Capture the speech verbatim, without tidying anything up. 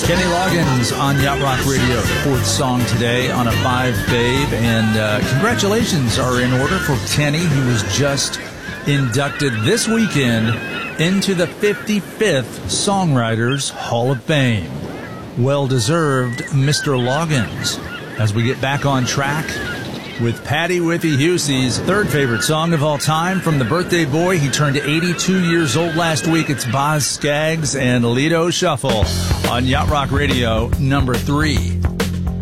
Kenny Loggins on Yacht Rock Radio, the fourth song today on a five, babe. And uh, congratulations are in order for Kenny. He was just inducted this weekend into the fifty-fifth Songwriters Hall of Fame. Well-deserved, Mister Loggins. As we get back on track with Patty Withy Husey's third favorite song of all time from the birthday boy. He turned eighty-two years old last week. It's Boz Scaggs and Lido Shuffle on Yacht Rock Radio, number three.